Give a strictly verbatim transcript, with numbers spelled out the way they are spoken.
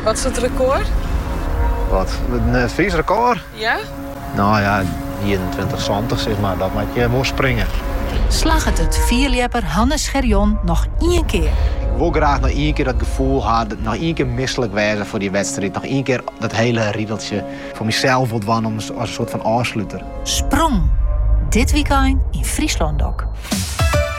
Wat is het record? Wat? Het Fries record? Ja? Nou ja, eenentwintig twintig zeg maar. Dat maak je wel springen. Slag het het vierlepper Hannes Scherjon nog één keer. Ik wil graag nog één keer dat gevoel hebben, nog één keer misselijk wijzen voor die wedstrijd. Nog één keer dat hele riedeltje voor mezelf wordt als een soort van afsluiter. Sprong. Dit weekend in Friesland ook.